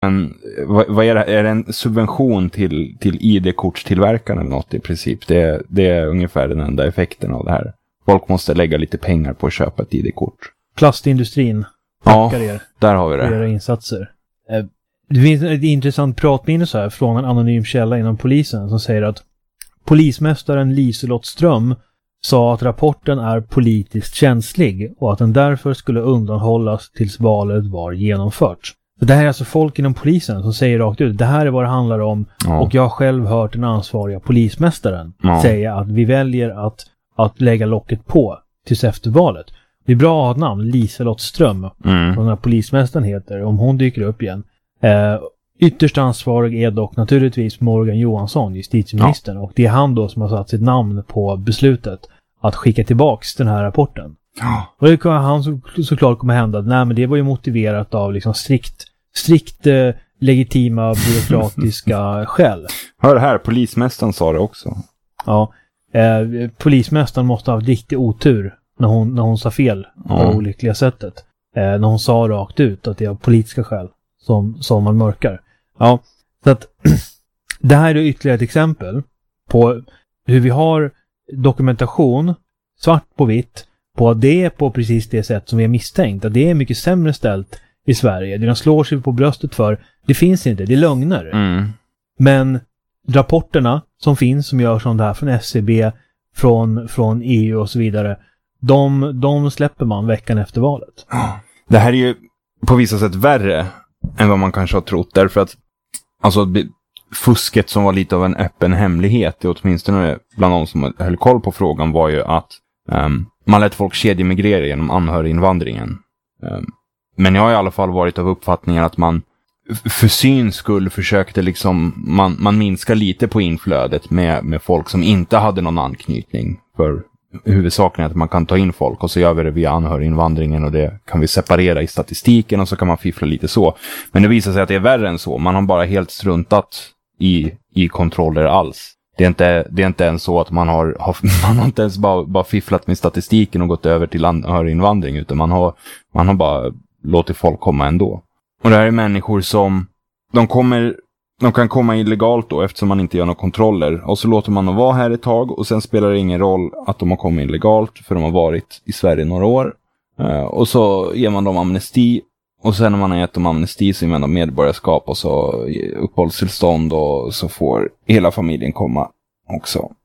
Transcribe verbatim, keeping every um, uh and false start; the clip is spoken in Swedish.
Men vad, vad är det? Är det en subvention till, till I D-kortstillverkaren eller något i princip? Det, det är ungefär den enda effekten av det här. Folk måste lägga lite pengar på att köpa ett I D-kort. Plastindustrin tackar ja, er. Där har vi det. För era insatser. Det finns ett intressant pratminne så här från en anonym källa inom polisen som säger att polismästaren Liselott Ström sa att rapporten är politiskt känslig och att den därför skulle undanhållas tills valet var genomfört. Så det här är alltså folk inom polisen som säger rakt ut, det här är vad det handlar om, ja. Och jag har själv hört den ansvariga polismästaren ja. säga att vi väljer att, att lägga locket på tills efter valet. Det är bra att ha ett namn, Liselott Ström, mm. som den här polismästaren heter, om hon dyker upp igen. Eh, ytterst ansvarig är dock naturligtvis Morgan Johansson, justitieministern, ja. Och det är han då som har satt sitt namn på beslutet att skicka tillbaks den här rapporten. Ja. Och det kan han så, såklart kommer hända. Nej, men det var ju motiverat av liksom strikt, strikt eh, legitima byråkratiska skäl. Hör här, polismästaren sa det också. Ja, eh, polismästaren måste ha haft riktig otur när hon, när hon sa fel på ja. det olyckliga sättet. Eh, när hon sa rakt ut att det är av politiska skäl som, som man mörkar. Ja, så att det här är ytterligare ett exempel på hur vi har dokumentation svart på vitt på att det är på precis det sätt som vi har misstänkt. Att det är mycket sämre ställt i Sverige. Det de slår sig på bröstet för, det finns inte. Det är lögner. Mm. Men rapporterna som finns, som görs om det här från S C B, från, från E U och så vidare, de, de släpper man veckan efter valet. Det här är ju på vissa sätt värre än vad man kanske har trott. Därför att alltså, fusket som var lite av en öppen hemlighet, åtminstone bland de som höll koll på frågan, var ju att um, man lät folk kedjemigrera genom anhöriginvandringen. Um, men jag har i alla fall varit av uppfattningen att man för syns skull försökte liksom, man, man minska lite på inflödet med, med folk som inte hade någon anknytning. För huvudsaken är att man kan ta in folk och så gör vi det via anhöriginvandringen och det kan vi separera i statistiken och så kan man fiffla lite så. Men det visar sig att det är värre än så. Man har bara helt struntat i, i kontroller alls. Det är inte, det är inte ens så att man har, har man har inte ens bara, bara fifflat med statistiken och gått över till anhöriginvandring, utan man har, man har bara låtit folk komma ändå. Och det här är människor som de kommer, de kan komma illegalt då eftersom man inte gör några kontroller, och så låter man dem vara här ett tag och sen spelar det ingen roll att de har kommit illegalt för de har varit i Sverige några år. Uh, och så ger man dem amnesti, och sen när man har gett dem amnesti så ger man dem medborgarskap och så uppehållstillstånd, och så får hela familjen komma också.